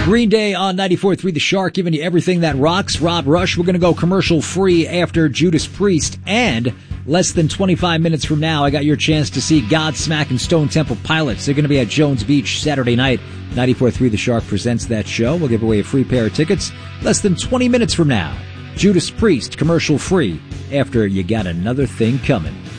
Green Day on 94.3 The Shark, giving you everything that rocks. Rob Rush, we're going to go commercial free after Judas Priest. And less than 25 minutes from now, I got your chance to see Godsmack and Stone Temple Pilots. They're going to be at Jones Beach Saturday night. 94.3 The Shark presents that show. We'll give away a free pair of tickets less than 20 minutes from now. Judas Priest, commercial free after You Got Another Thing Coming.